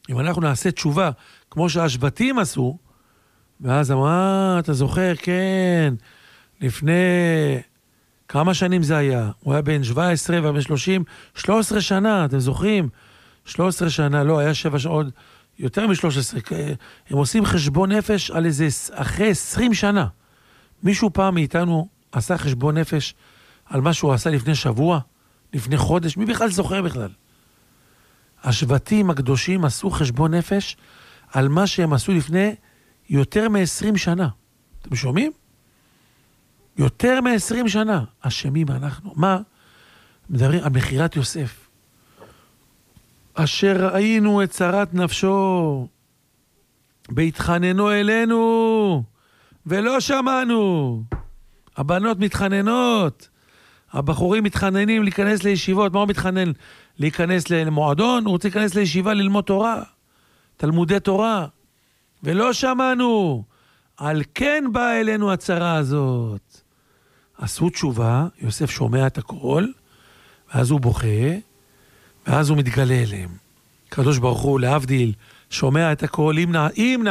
אם אנחנו נעשה תשובה, כמו שהשבטים עשו, ואז אמרה, אתה זוכר, כן, לפני כמה שנים זה היה? הוא היה בן 17 ובן 30, 13 שנה, אתם זוכרים? 13 שנה, לא, היה 7 שעות, יותר מ-13. הם עושים חשבון נפש על איזה, אחרי 20 שנה. מישהו פעם מאיתנו עשה חשבון נפש על מה שהוא עשה לפני שבוע, לפני חודש, מי בכלל זוכר בכלל? השבטים הקדושים עשו חשבון נפש על מה שהם עשו לפני יותר מ-20 שנה. אתם שומעים? יותר מ-20 שנה. אשמים אנחנו. מה? מדברים על מחירת יוסף. אשר ראינו את צרת נפשו, בהתחננו אלינו, ולא שמענו. הבנות מתחננות, הבחורים מתחננים להיכנס לישיבות. מה הוא מתחנן? להיכנס למועדון? הוא רוצה להיכנס לישיבה ללמוד תורה, תלמודי תורה. ולא שמענו. על כן באה אלינו הצרה הזאת. עשו תשובה, יוסף שומע את הכל, ואז הוא בוכה, ואז הוא מתגלה אליהם. הקדוש ברוך הוא, להבדיל, שומע את הכל, אם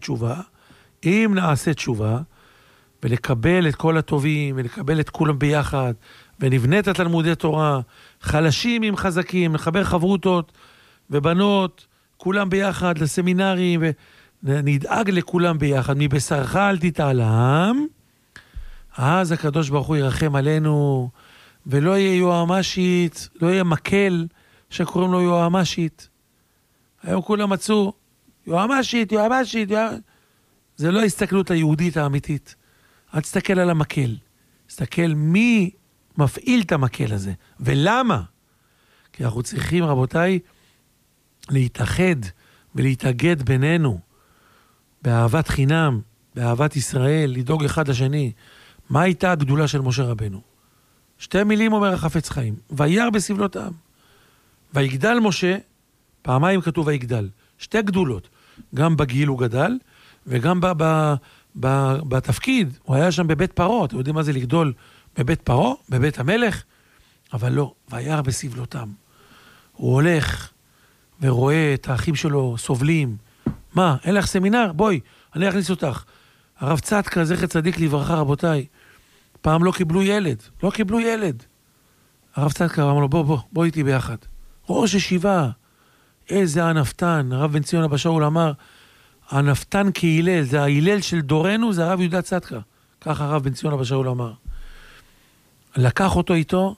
נעשה תשובה, ולקבל את כל הטובים, ולקבל את כולם ביחד, ונבנה את התלמודי תורה, חלשים עם חזקים, לחבר חברותות ובנות, כולם ביחד לסמינרים, ונדאג לכולם ביחד, מבשרך אל תתעלם, אז הקדוש ברוך הוא ירחם עלינו, ולא יהיה יועמשית, לא יהיה מקל שקוראים לו יועמשית. היום כולם מצאו, יועמשית. זה לא ההסתכלות היהודית האמיתית. אל תסתכל על המקל. תסתכל מי מפעיל את המקל הזה. ולמה? כי אנחנו צריכים, רבותיי, להתאחד ולהתאגד בינינו, באהבת חינם, באהבת ישראל, לדאוג אחד לשני. מה הייתה הגדולה של משה רבנו? 2 מילים אומר החפץ חיים. וירא בסבלותם. ויגדל משה, פעמיים כתוב ויגדל. 2 גדולות. גם בגיל הוא גדל, וגם בתפקיד. הוא היה שם בבית פרעה. אתם יודעים מה זה לגדול בבית פרעה? בבית המלך? אבל לא, וירא בסבלותם. הוא הולך ורואה את האחים שלו סובלים. מה, אין לך סמינר? בואי, אני אכניס אותך. הרב צדקה, זכר צדיק לברכה, רבותיי, פעם לא קיבלו ילד. הרב צדקה אמר לו, בוא איתי ביחד. ראש ישיבה, איזה הנפתן. הרב בן ציון אבא שאול אמר, הנפתן כהילל, זה ההילל של דורנו, זה הרב יהודה צדקה. ככה הרב בן ציון אבא שאול אמר. לקח אותו איתו,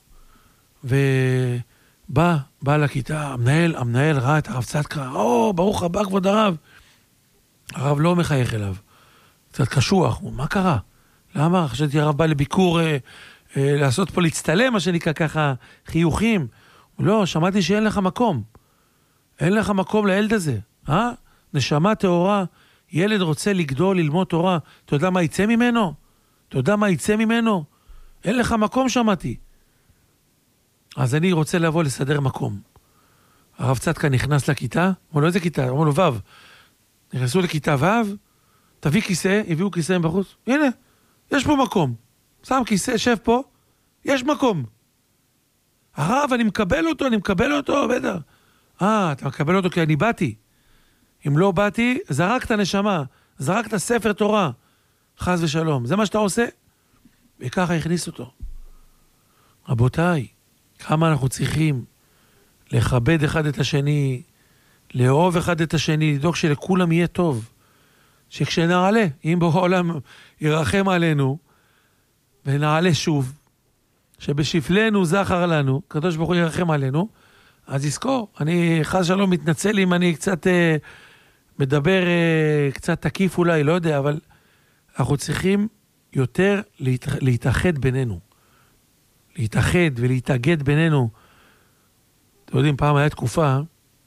ובא לכיתה, המנהל ראה את הרב צדקה, ברוך הבא כבוד הרב. הרב לא מחייך אליו. קצת קשוח, מה קרה? למה? חשבתי הרב בא לביקור, לעשות פה להצטלם, מה שנקרא ככה, חיוכים. לא, שמעתי שאין לך מקום. אין לך מקום לילד הזה. נשמה תאורה, ילד רוצה לגדול, ללמוד תורה. אתה יודע מה יצא ממנו? אין לך מקום, שמעתי. אז אני רוצה לבוא לסדר מקום. הרב צדקה נכנס לכיתה, אמרו לו, איזה כיתה? אמרו לו, ו'. נכנסו לכיתה ו', תביא כיסא, הביאו כיסא בחוץ. הנה, יש פה מקום. שם כיסא, שב פה, יש מקום. הרב, אני מקבל אותו, בטח. אתה מקבל אותו כי אני באתי. אם לא באתי, זרקת נשמה, זרקת ספר תורה. חס ושלום. זה מה שאתה עושה? וככה הכניס אותו. רבותיי, כמה אנחנו צריכים לכבד אחד את השני, לאהוב אחד את השני, לדאוג שלכולם יהיה טוב. שכשנעלה, אם בעולם ירחם עלינו, ונעלה שוב, שבשפלנו זכר לנו, קדוש ברוך הוא ירחם עלינו, אז יזכור, אני חס שלום מתנצל אם אני קצת מדבר, קצת תקיף אולי, לא יודע, אבל אנחנו צריכים יותר להתאחד בינינו. להתאחד ולהתאגד בינינו. אתם יודעים, פעם היה תקופה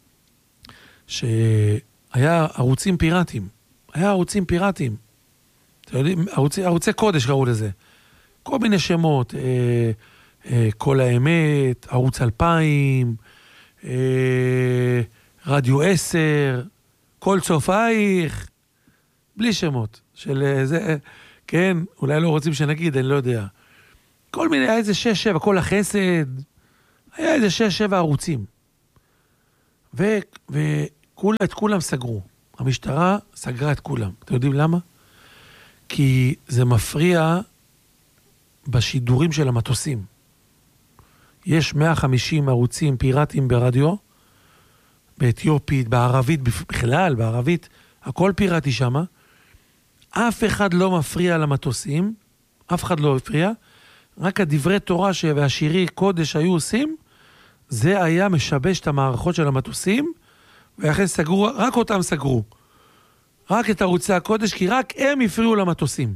שהיה ערוצים פיראטיים. אתם יודעים, ערוצי קודש קראו לזה. כל מיני שמות, כל האמת, ערוץ 2000, רדיו 10, כל צופייך, בלי שמות של זה, כן, אולי לא רוצים שנגיד, אני לא יודע. כל מיני, היה איזה 6-7, כל החסד, היה איזה 6-7 ערוצים. וכל את כולם סגרו. המשטרה סגרה את כולם. אתם יודעים למה? כי זה מפריע בשידורים של המטוסים. יש 150 ערוצים פיראטיים ברדיו, באתיופית, בערבית, בכלל, בערבית, הכל פיראטי שמה. אף אחד לא מפריע למטוסים, אף אחד לא הפריע, רק הדברי תורה והשירי קודש היו עושים, זה היה משבש את המערכות של המטוסים, ואחרי סגרו, רק אותם סגרו. רק את ערוצי הקודש, כי רק הם הפריעו למטוסים.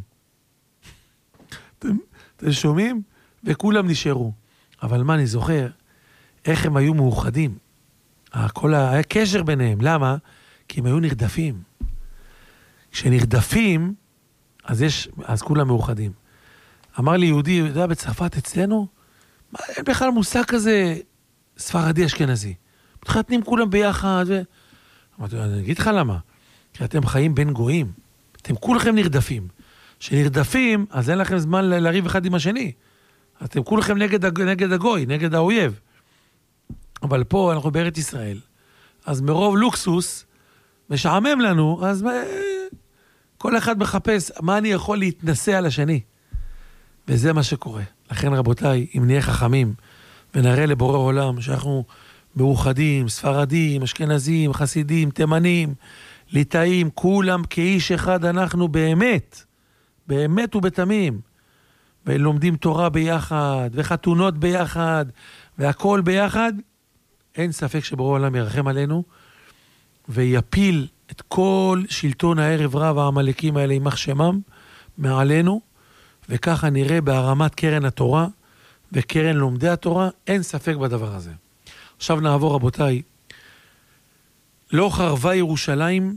אתם שומעים? וכולם נשארו. אבל מה, אני זוכר, איך הם היו מאוחדים. היה קשר ביניהם. למה? כי הם היו נרדפים. כשנרדפים, אז כולם מאוחדים. אמר לי יהודי, יודע, בצרפת אצלנו, אין בכלל מושג כזה ספרדי אשכנזי. מתחתנים כולם ביחד. אמרתי, אני אגיד לך למה. כי אתם חיים בין גויים. אתם כולכם נרדפים. כשנרדפים, אז אין לכם זמן לריב אחד עם השני. אתם כולכם נגד הגוי, נגד האויב. אבל פה אנחנו בארץ ישראל. אז מרוב לוקסוס, משעמם לנו, אז כל אחד מחפש מה אני יכול להתנסה על השני. וזה מה שקורה. לכן רבותיי, אם נהיה חכמים, ונראה לבורא עולם שאנחנו מאוחדים, ספרדים, אשכנזים, חסידים, תימנים, ליטאים, כולם כאיש אחד אנחנו באמת, באמת ובתמים. ולומדים תורה ביחד, וחתונות ביחד, והכל ביחד, אין ספק שבורא עולם ירחם עלינו, ויפיל את כל שלטון הערב רב העמלקים האלה עם מחשמם מעלינו, וככה נראה בהרמת קרן התורה, וקרן לומדי התורה, אין ספק בדבר הזה. עכשיו נעבור רבותיי, לא חרבה ירושלים,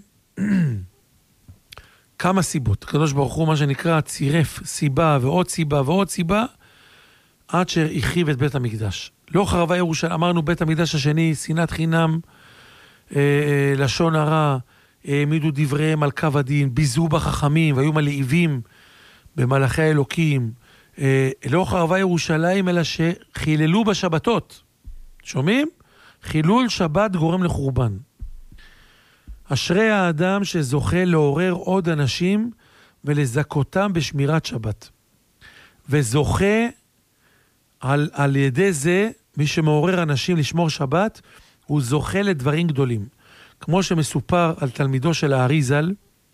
כמה סיבות. הקדוש ברוך הוא מה שנקרא צירף סיבה ועוד סיבה ועוד סיבה, עד שהרחיב את בית המקדש. לא חרבה ירושלים, אמרנו בית המקדש השני, שנאת חינם, לשון הרע, העמידו דבריהם על קו הדין, ביזו בחכמים, והיו מלהיבים במלאכי האלוקים. לא חרבה ירושלים, אלא שחיללו בשבתות. שומעים? חילול שבת גורם לחורבן. אשרי האדם שזוכה לעורר עוד אנשים ולזכותם בשמירת שבת. וזוכה על ידי זה, מי שמעורר אנשים לשמור שבת, הוא זוכה לדברים גדולים. כמו שמסופר על תלמידו של האריזל,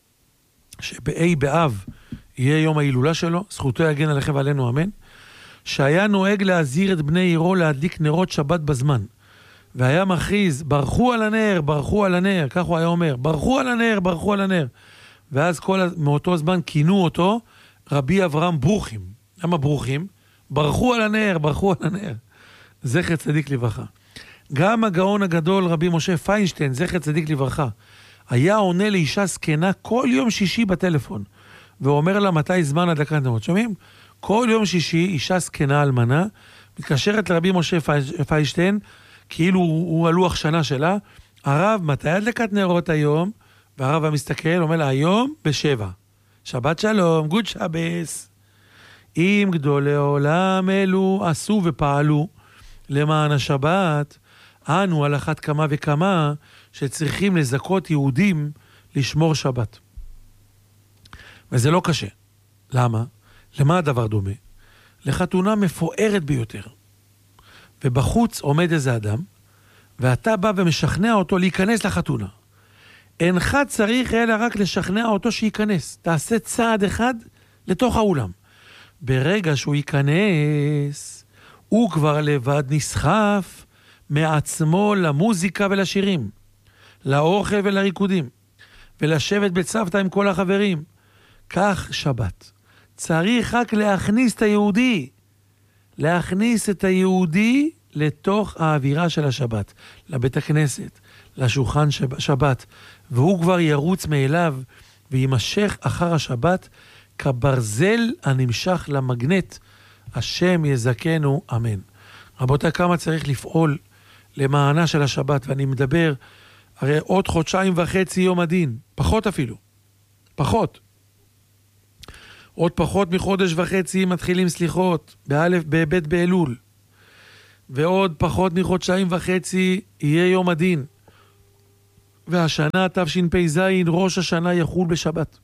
שבאי באב יהיה יום ההילולה שלו, זכותו יגן עליכם ועלינו אמן, שהיה נוהג להזהיר את בני עירו להדליק נרות שבת בזמן. והיה מכריז, ברכו על הנר, ברכו על הנר, כך הוא היה אומר, ברכו על הנר, ברכו על הנר. ואז מאותו זמן כינו אותו רבי אברהם ברוכים. למה ברוכים? ברכו על הנר, ברכו על הנר. זכר צדיק לברכה. גם הגאון הגדול רבי משה פיינשטיין, זכר צדיק לברכה, היה עונה לאישה זקנה כל יום שישי בטלפון, ואומר לה מתי זמן הדלקת נרות. שומעים? כל יום שישי אישה זקנה אלמנה, מתקשרת לרבי משה פיינשטיין, כאילו הוא הלוח שנה שלה, הרב, מתי הדלקת נרות היום? והרב המסתכל, אומר לה, היום ב7. שבת שלום, גוד שבס. אם גדולי עולם אלו עשו ופעלו למען השבת, אנו על אחת כמה וכמה שצריכים לזכות יהודים לשמור שבת. וזה לא קשה. למה? למה הדבר דומה? לחתונה מפוארת ביותר. ובחוץ עומד איזה אדם, ואתה בא ומשכנע אותו להיכנס לחתונה. אינך צריך אלא רק לשכנע אותו שייכנס. תעשה צעד אחד לתוך האולם. ברגע שהוא ייכנס, הוא כבר לבד נסחף מעצמו למוזיקה ולשירים, לאוכל ולריקודים, ולשבת בצוותא עם כל החברים. כך שבת. צריך רק להכניס את היהודי, להכניס את היהודי לתוך האווירה של השבת, לבית הכנסת, לשולחן שבת, והוא כבר ירוץ מאליו וימשך אחר השבת כברזל הנמשך למגנט. השם יזכנו, אמן. רבותיי, כמה צריך לפעול למענה של השבת, ואני מדבר, הרי עוד 1.5 חודשים יום הדין, פחות אפילו, פחות. עוד פחות מחודש וחצי מתחילים סליחות, בבית באלול. ועוד פחות מ1.5 חודשים יהיה יום הדין. והשנה תשפ"ז, ראש השנה יחול בשבת.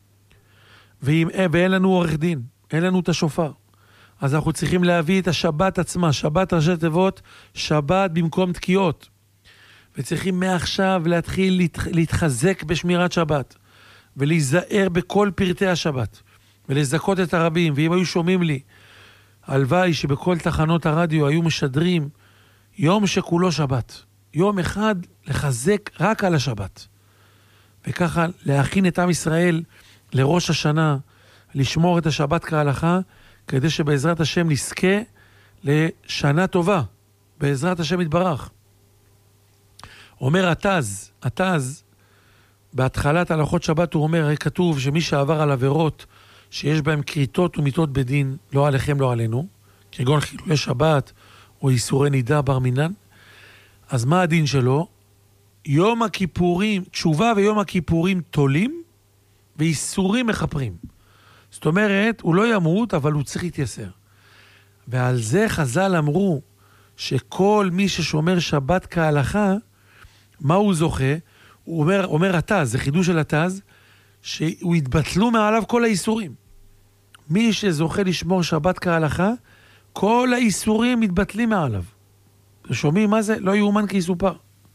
ואין לנו עורך דין, אין לנו את השופר. אז אנחנו צריכים להביא את השבת עצמה, שבת ראשי תיבות, שבת במקום תקיעות. וצריכים מעכשיו להתחיל להתחזק בשמירת שבת, ולהיזהר בכל פרטי השבת, ולזכות את הרבים. ואם היו שומעים לי, הלוואי שבכל תחנות הרדיו היו משדרים יום שכולו שבת. יום אחד לחזק רק על השבת. וככה להכין את עם ישראל לראש השנה, לשמור את השבת כהלכה, כדי שבעזרת השם נזכה לשנה טובה, בעזרת השם יתברך. אומר התז, בהתחלת הלכות שבת הוא אומר, כתוב שמי שעבר על עבירות שיש בהם כריתות ומיתות בדין, לא עליכם לא עלינו, כגון חילולי שבת או איסורי נידה בר מינן, אז מה הדין שלו? יום הכיפורים, תשובה ויום הכיפורים תולים, ואיסורים מחפרים. זאת אומרת, הוא לא ימות, אבל הוא צריך להתייסר. ועל זה חז"ל אמרו, שכל מי ששומר שבת כהלכה, מה הוא זוכה? הוא אומר התז, זה חידוש של התז, שהוא יתבטלו מעליו כל האיסורים. מי שזוכה לשמור שבת כהלכה, כל האיסורים מתבטלים מעליו. שומעים מה זה? לא יאומן כי יסופר.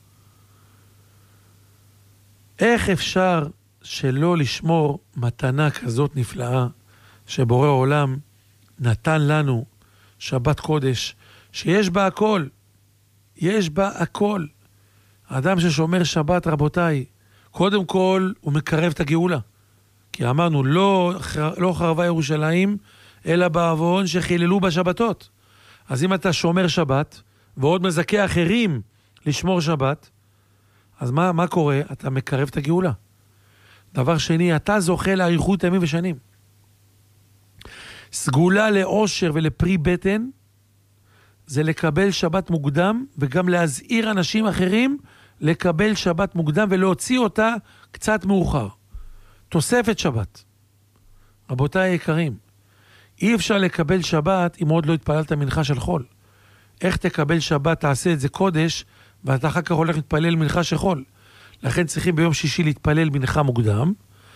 איך אפשר שלא לשמור מתנה כזאת נפלאה, שבורא העולם נתן לנו שבת קודש, שיש בה הכל, יש בה הכל. האדם ששומר שבת, רבותיי, קודם כל הוא מקרב את הגאולה. כי אמרנו, לא חרבה ירושלים, אלא בעוון שחיללו בשבתות. אז אם אתה שומר שבת, ועוד מזכה אחרים לשמור שבת, אז מה קורה? אתה מקרב את הגאולה. דבר שני, אתה זוכה לאריכות ימים ושנים. סגולה לאושר ולפרי בטן, זה לקבל שבת מוקדם, וגם להזהיר אנשים אחרים לקבל שבת מוקדם, ולהוציא אותה קצת מאוחר. תוספת שבת. רבותיי היקרים, אי אפשר לקבל שבת אם עוד לא התפללת מנחה של חול. איך תקבל שבת, תעשה את זה קודש, ואתה אחר כך הולך להתפלל מנחה של חול. לכן צריכים ביום שישי להתפלל מנחה מוקדם,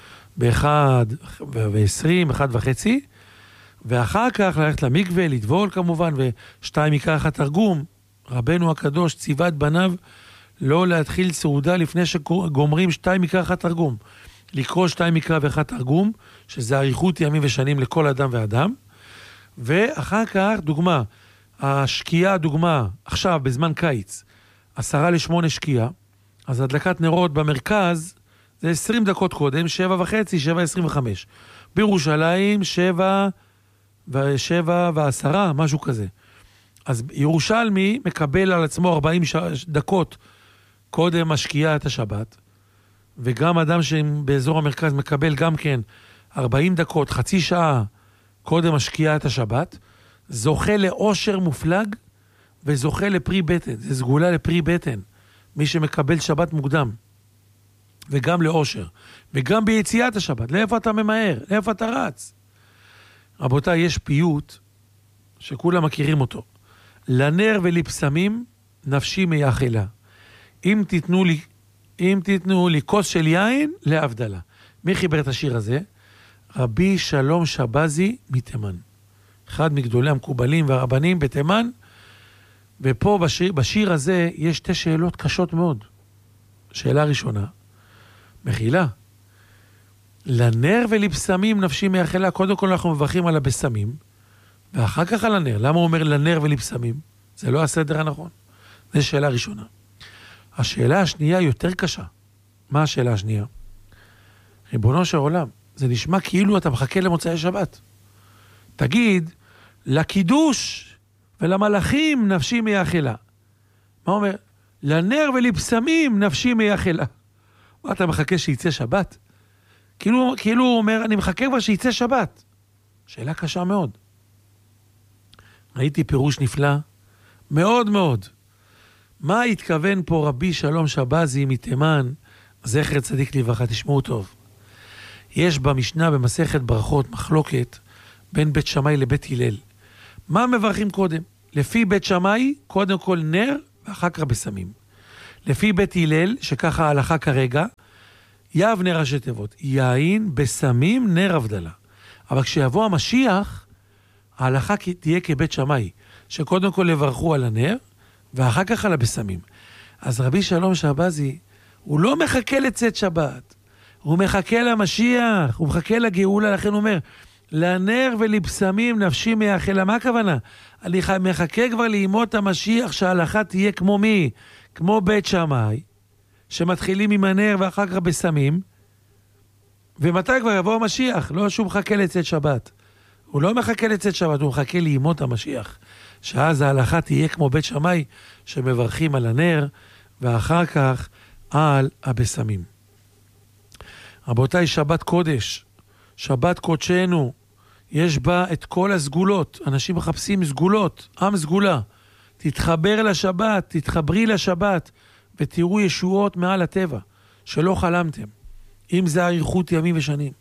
ב-1:20, 1:30, ואחר כך ללכת למקווה, לטבול כמובן, ושתיים יקרא אחד תרגום. רבנו הקדוש ציווה את בניו לא להתחיל סעודה לפני שגומרים 2 מקרא 1 תרגום. לקרוא 2 מקרא ו1 תרגום, שזה אריכות ימים ושנים לכל אדם ואדם. ואחר כך, דוגמה, השקיעה, דוגמה, עכשיו בזמן קיץ, 7:50 שקיעה, אז הדלקת נרות במרכז זה 20 דקות קודם, 7:30, 7:25. בירושלים 7:10, משהו כזה. אז ירושלמי מקבל על עצמו 40 דקות קודם השקיעה את השבת, וגם אדם שבאזור המרכז מקבל גם כן 40 דקות, חצי שעה קודם השקיעה את השבת, זוכה לאושר מופלג וזוכה לפרי בטן. זה סגולה לפרי בטן, מי שמקבל שבת מוקדם, וגם לאושר, וגם ביציאת השבת. לאיפה אתה ממהר? לאיפה אתה רץ? רבותיי, יש פיוט שכולם מכירים אותו. לנר ולפסמים נפשי מייחלה. אם תיתנו לי כוס של יין, להבדלה. מי חיבר את השיר הזה? רבי שלום שבזי מתימן. אחד מגדולי המקובלים והרבנים בתימן. ופה בשיר הזה יש 2 שאלות קשות מאוד. שאלה ראשונה, מחילה. לנר ולפסמים נפשי מייחלה. קודם כל אנחנו מברכים על הבשמים, ואחר כך על הנר. למה הוא אומר לנר ולפסמים? זה לא הסדר הנכון. זו שאלה ראשונה. השאלה השנייה יותר קשה. מה השאלה השנייה? ריבונו של עולם, זה נשמע כאילו אתה מחכה למוצאי שבת. תגיד, לקידוש ולמלאכים נפשי מייחלה. מה אומר? לנר ולפסמים נפשי מייחלה. מה אתה מחכה שיצא שבת? כאילו הוא אומר, אני מחכה כבר שיצא שבת. שאלה קשה מאוד. ראיתי פירוש נפלא, מאוד מאוד. מה התכוון פה רבי שלום שבזי מתימן, זכר צדיק לברכה? תשמעו טוב. יש במשנה במסכת ברכות מחלוקת בין בית שמאי לבית הלל. מה מברכים קודם? לפי בית שמאי, קודם כל נר ואחר כך בשמים. לפי בית הלל, שככה ההלכה כרגע, יב נר ראשי תיבות, יין בסמים נר הבדלה. אבל כשיבוא המשיח, ההלכה תהיה כבית שמאי, שקודם כל לברכו על הנר, ואחר כך על הבסמים. אז רבי שלום שבזי, הוא לא מחכה לצאת שבת, הוא מחכה למשיח, הוא מחכה לגאולה, לכן הוא אומר, לנר ולבשמים נפשי מייחלה. מה הכוונה? אני מחכה כבר לימות המשיח שההלכה תהיה כמו מי? כמו בית שמאי, שמתחילים עם הנר ואחר כך בסמים, ומתי כבר יבוא המשיח? לא שהוא מחכה לצאת שבת. הוא לא מחכה לצאת שבת, הוא מחכה לימות המשיח. שאז ההלכה תהיה כמו בית שמאי, שמברכים על הנר, ואחר כך על הבשמים. רבותיי, שבת קודש, שבת קודשנו, יש בה את כל הסגולות. אנשים מחפשים סגולות, עם סגולה. תתחבר לשבת, תתחברי לשבת, ותראו ישועות מעל הטבע, שלא חלמתם. אם זה אריכות ימים ושנים.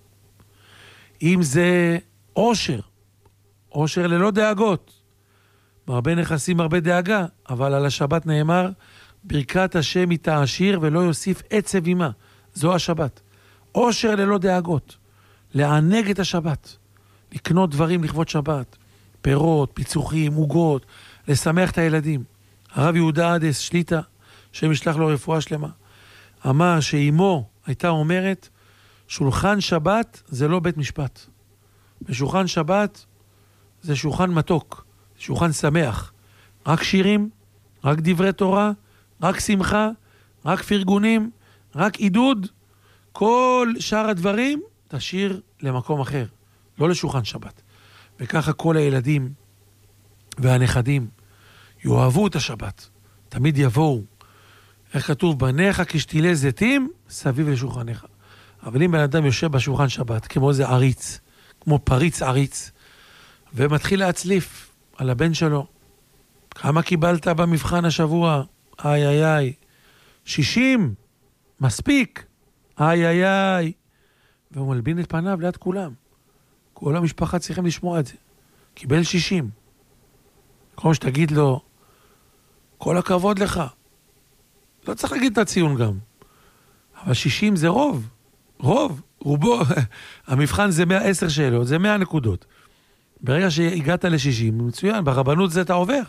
אם זה עושר, עושר ללא דאגות. הרבה נכסים, הרבה דאגה, אבל על השבת נאמר, ברכת השם היא תעשיר ולא יוסיף עצב עמה. זו השבת. עושר ללא דאגות. לענג את השבת. לקנות דברים לכבוד שבת. פירות, פיצוחים, עוגות, לשמח את הילדים. הרב יהודה עדס שליטה, שמשלח לו רפואה שלמה, אמר שאימו הייתה אומרת, שולחן שבת זה לא בית משפט. ושולחן שבת זה שולחן מתוק, שולחן שמח. רק שירים, רק דברי תורה, רק שמחה, רק פרגונים, רק עידוד. כל שאר הדברים תשאיר למקום אחר, לא לשולחן שבת. וככה כל הילדים והנכדים יאהבו את השבת. תמיד יבואו. איך כתוב? בניך כשתילי זיתים סביב לשולחניך. אבל אם בן אדם יושב בשולחן שבת, כמו איזה עריץ, כמו פריץ עריץ, ומתחיל להצליף על הבן שלו, כמה קיבלת במבחן השבוע? איי איי איי. 60, מספיק. איי איי איי. והוא מלבין את פניו ליד כולם. כל המשפחה צריכים לשמוע את זה. קיבל 60. כמו שתגיד לו, כל הכבוד לך. לא צריך להגיד את הציון גם. אבל 60 זה רוב. רוב. רובו. המבחן זה 110 שאלות. זה 100 נקודות. ברגע שהגעת ל-60, מצוין. ברבנות זה אתה עובר.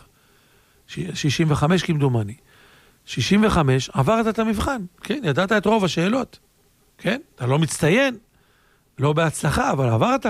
65 כמדומני. 65, עברת את המבחן. כן, ידעת את רוב השאלות. כן? אתה לא מצטיין. לא בהצלחה, אבל עברת.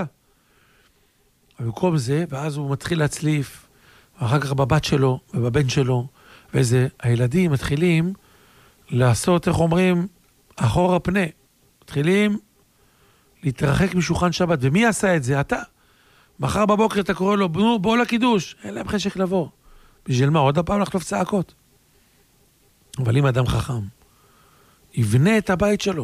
ובמקום זה, ואז הוא מתחיל להצליף, ואחר כך בבת שלו, ובבן שלו, וזה, הילדים מתחילים לעשות, איך אומרים, אחורה פנה. מתחילים להתרחק משולחן שבת. ומי עשה את זה? אתה. מחר בבוקר אתה קורא לו, בוא לקידוש. אין להם חשק לבוא. בשביל מה? עוד הפעם לחטוף צעקות. אבל אם אדם חכם, יבנה את הבית שלו.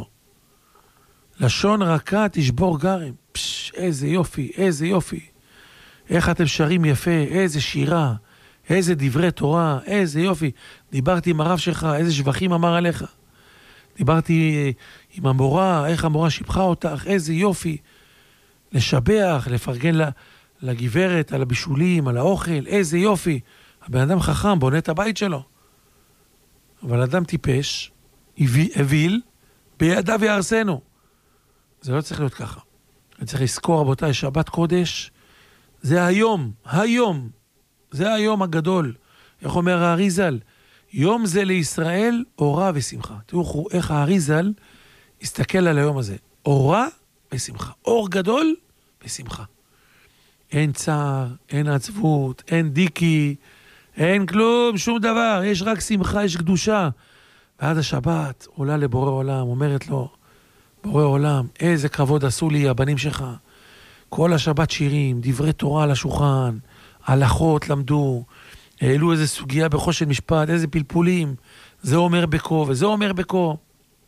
לשון רכה תשבור גרם. איזה יופי, איזה יופי. איך אתם שרים יפה, איזה שירה, איזה דברי תורה, איזה יופי. דיברתי עם הרב שלך, איזה שבחים אמר עליך. דיברתי עם המורה, איך המורה שיבחה אותך, איזה יופי. לשבח, לפרגן לגברת, על הבישולים, על האוכל, איזה יופי. הבן אדם חכם, בונה את הבית שלו. אבל אדם טיפש, אוויל, בידיו יהרסנו. זה לא צריך להיות ככה. צריך לזכור, רבותיי, שבת קודש, זה היום, היום. זה היום הגדול. איך אומר האריזל? יום זה לישראל אורה ושמחה. תראו איך האריזל הסתכל על היום הזה. אורה ושמחה. אור גדול ושמחה. אין צער, אין עצבות, אין דיקי, אין כלום, שום דבר. יש רק שמחה, יש קדושה. ועד השבת עולה לבורא עולם, אומרת לו, בורא עולם, איזה כבוד עשו לי הבנים שלך. כל השבת שירים, דברי תורה על השולחן, הלכות למדו, העלו איזה סוגיה בחושן משפט, איזה פלפולים, זה אומר בקו וזה אומר בקו.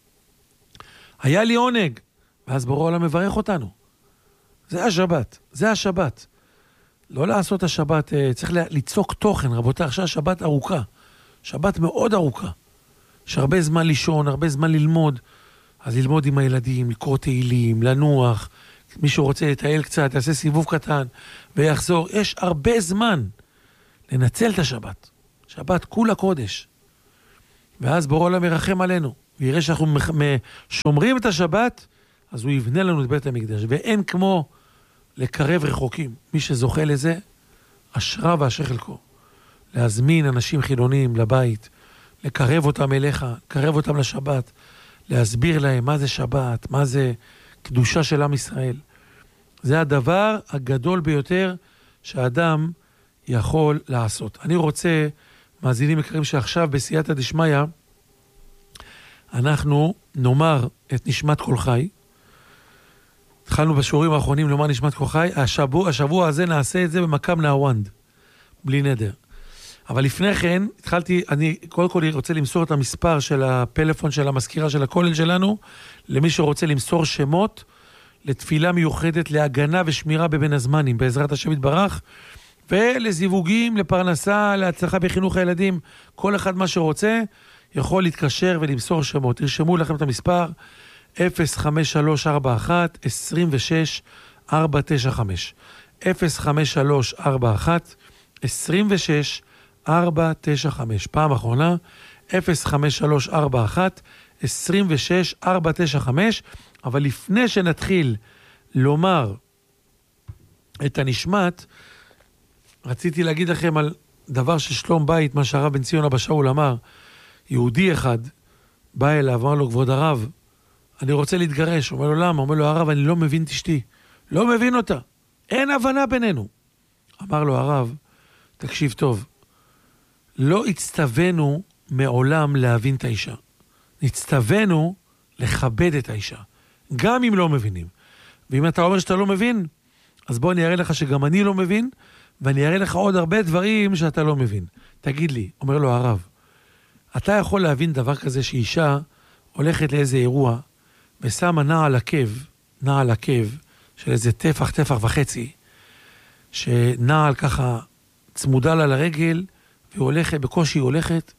היה לי עונג, ואז בורא עולם מברך אותנו. זה השבת, זה השבת. לא לעשות השבת, צריך ליצוק תוכן, רבותיי, עכשיו השבת ארוכה, שבת מאוד ארוכה. יש הרבה זמן לישון, הרבה זמן ללמוד, אז ללמוד עם הילדים, לקרוא תהילים, לנוח, מישהו רוצה לטייל קצת, יעשה סיבוב קטן ויחזור. יש הרבה זמן לנצל את השבת. שבת כולה קודש. ואז בורא עולם ירחם עלינו, ויראה שאנחנו שומרים את השבת, אז הוא יבנה לנו את בית המקדש, ואין כמו לקרב רחוקים. מי שזוכה לזה, אשרה ואשר חלקו. להזמין אנשים חילונים לבית, לקרב אותם אליך, לקרב אותם לשבת, להסביר להם מה זה שבת, מה זה קדושה של עם ישראל. זה הדבר הגדול ביותר שהאדם יכול לעשות. אני רוצה, מאזינים יקרים, שעכשיו בסייעתא דשמיא, אנחנו נאמר את נשמת כל חי. התחלנו בשיעורים האחרונים לומר נשמת כל חי. השבוע הזה נעשה את זה במקם נהוונד, בלי נדר. אבל לפני כן, אני קודם כל רוצה למסור את המספר של הפלאפון של המזכירה של הכולל שלנו, למי שרוצה למסור שמות, לתפילה מיוחדת, להגנה ושמירה בבין הזמנים, בעזרת השם יתברך, ולזיווגים, לפרנסה, להצלחה בחינוך הילדים, כל אחד מה שרוצה, יכול להתקשר ולמסור שמות. תרשמו לכם את המספר, 05341 26 495. 05341 26 495. פעם אחרונה, 05341 26 495. אבל לפני שנתחיל לומר את הנשמת, רציתי להגיד לכם על דבר של שלום בית, מה שהרב בן ציון אבא שאול אמר. יהודי אחד בא אליו, אמר לו, כבוד הרב, אני רוצה להתגרש. אומר לו, למה? אומר לו, הרב, אני לא מבין את אשתי. לא מבין אותה. אין הבנה בינינו. אמר לו הרב, תקשיב טוב, לא הצטווינו מעולם להבין את האישה. הצטווינו לכבד את האישה. גם אם לא מבינים. ואם אתה אומר שאתה לא מבין, אז בוא אני אראה לך שגם אני לא מבין, ואני אראה לך עוד הרבה דברים שאתה לא מבין. תגיד לי, אומר לו הרב, אתה יכול להבין דבר כזה שאישה הולכת לאיזה אירוע, ושמה נעל עקב, של איזה טפח וחצי, שנעל ככה צמודה לה לרגל, והיא הולכת, בקושי היא הולכת,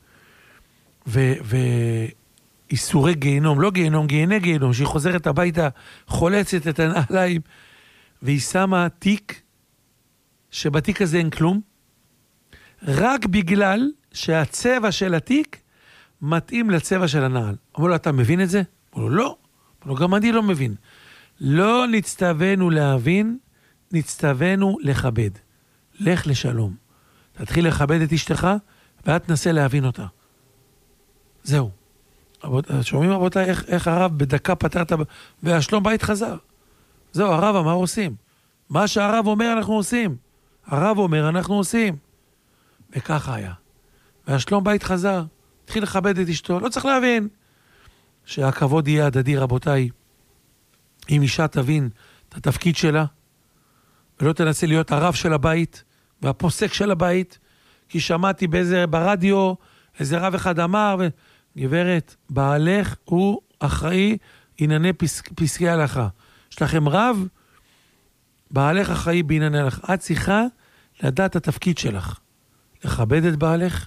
איסורי גיהנום, לא גיהנום, גיהנום, שהיא חוזרת הביתה, חולצת את הנעליים, והיא שמה תיק, שבתיק הזה אין כלום, רק בגלל שהצבע של התיק מתאים לצבע של הנעל. אמרו לו, אתה מבין את זה? אמרו לו, לא. אמרו לו, גם אני לא מבין. לא נצטווינו להבין, נצטווינו לכבד. לך לשלום. תתחיל לכבד את אשתך, ואת תנסה להבין אותה. זהו. שומעים רבותיי איך הרב בדקה פתרת, והשלום בית חזר. זהו, הרב אמר עושים. מה שהרב אומר אנחנו עושים. הרב אומר אנחנו עושים. וככה היה. והשלום בית חזר. התחיל לכבד את אשתו. לא צריך להבין שהכבוד יהיה הדדי רבותיי. אם אישה תבין את התפקיד שלה, ולא תנסה להיות הרב של הבית, והפוסק של הבית, כי שמעתי ברדיו, איזה רב אחד אמר, גברת, בעלך הוא אחראי ענייני פסקי הלכה. יש לכם רב, בעלך אחראי בענייני הלכה. את צריכה לדעת את התפקיד שלך. לכבד את בעלך,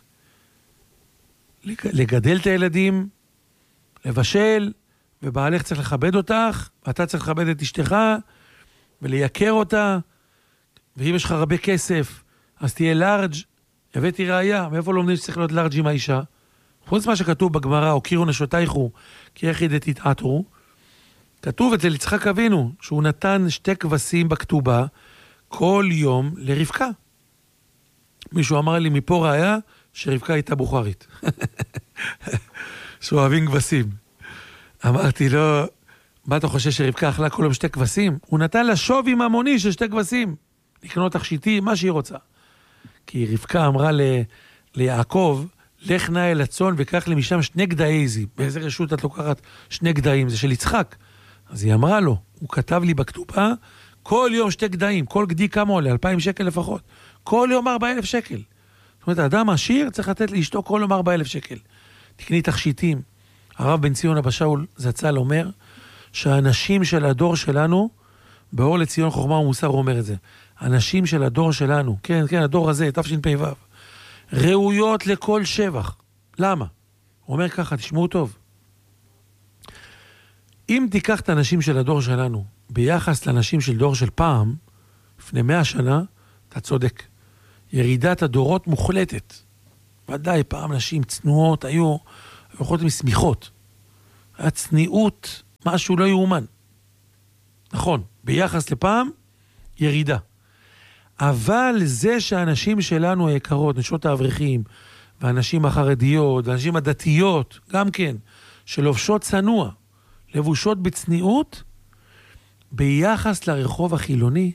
לגדל את הילדים, לבשל, ובעלך צריך לכבד אותך, ואתה צריך לכבד את אשתך, ולייקר אותה, ואם יש לך הרבה כסף, אז תהיה לארג'. הבאתי ראיה, מאיפה לומדים שצריך להיות לארג' עם האישה? חוץ מה שכתוב בגמרא, הוקירו נשותייכו, כי יחיד תתעתרו, כתוב אצל יצחק אבינו, שהוא נתן 2 כבשים בכתובה, כל יום לרבקה. מישהו אמר לי מפה ראיה, שרבקה הייתה בוכרית. שאוהבים כבשים. אמרתי לו, מה אתה חושב שרבקה אכלה כל יום 2 כבשים? הוא נתן לה שווי ממוני של 2 כבשים. לקנות תכשיטים, מה שהיא רוצה. כי רבקה אמרה ליעקב, לך נא אל הצאן וקח לי משם 2 גדאי עזים. באיזה רשות את לוקחת 2 גדאים? זה של יצחק. אז היא אמרה לו, הוא כתב לי בכתובה, כל יום 2 גדאים, כל גדי כמה עולה? 2,000 שקל לפחות. כל יום 4,000 שקל. זאת אומרת, האדם עשיר צריך לתת לאשתו כל יום 4,000 שקל. תקני תכשיטים. הרב בן ציון אבא שאול זצ"ל אומר, שהאנשים של הדור שלנו, באור לציון חוכמה ומוסר הוא אומר את זה, האנשים של הדור שלנו, כן, הדור הזה, תשפ"ו, ראויות לכל שבח. למה? הוא אומר ככה, תשמעו טוב. אם תיקח את האנשים של הדור שלנו, ביחס לאנשים של דור של פעם, לפני 100 שנה, אתה צודק. ירידת הדורות מוחלטת. ודאי, פעם נשים צנועות היו יכולות משמיכות. הצניעות, משהו לא יאומן. נכון, ביחס לפעם, ירידה. אבל זה שהאנשים שלנו היקרות, נשות האברכים, והאנשים החרדיות, והאנשים הדתיות, גם כן, שלובשות צנוע, לבושות בצניעות, ביחס לרחוב החילוני,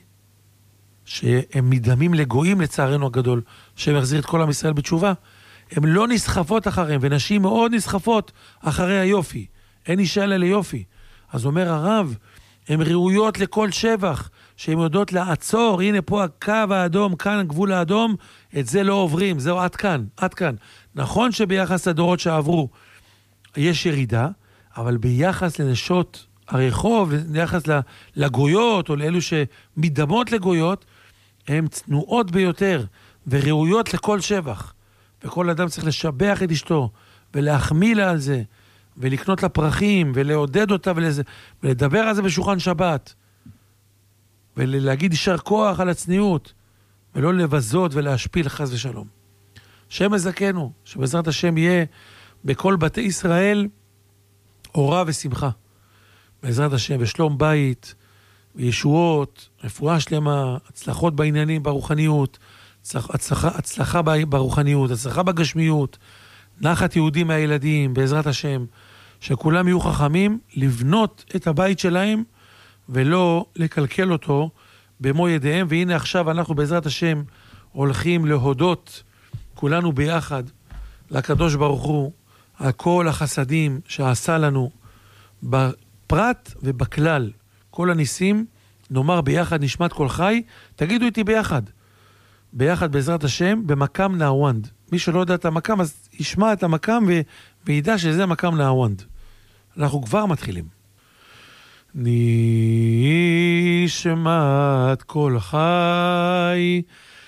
שהם מדמים לגויים לצערנו הגדול, שמחזיר את כל עם ישראל בתשובה, הם לא נסחפות אחריהם, ונשים מאוד נסחפות אחרי היופי. אין אישה אלא ליופי. אז אומר הרב, הן ראויות לכל שבח, שהן יודעות לעצור, הנה פה הקו האדום, כאן הגבול האדום, את זה לא עוברים, זהו עד כאן, עד כאן. נכון שביחס לדורות שעברו יש ירידה, אבל ביחס לנשות הרחוב, ביחס לגויות, או לאלו שמדמות לגויות, הן צנועות ביותר, וראויות לכל שבח. וכל אדם צריך לשבח את אשתו, ולהחמיא לה על זה, ולקנות לה פרחים, ולעודד אותה, ולדבר על זה בשולחן שבת, ולהגיד יישר כוח על הצניעות, ולא לבזות ולהשפיל חס ושלום. שם מזכנו, שבעזרת השם יהיה בכל בתי ישראל אורה ושמחה. בעזרת השם, ושלום בית, וישועות, רפואה שלמה, הצלחות בעניינים, ברוחניות, הצלחה ברוחניות, הצלחה בגשמיות, נחת יהודים מהילדים, בעזרת השם, שכולם יהיו חכמים לבנות את הבית שלהם, ולא לקלקל אותו במו ידיהם. והנה עכשיו אנחנו בעזרת השם הולכים להודות כולנו ביחד לקדוש ברוך הוא על כל החסדים שעשה לנו בפרט ובכלל. כל הניסים נאמר ביחד נשמת כל חי, תגידו איתי ביחד. ביחד בעזרת השם במקם נעוונד. מי שלא יודע את המקם אז ישמע את המקם וידע שזה מקם נעוונד. אנחנו כבר מתחילים. נשמת כל חי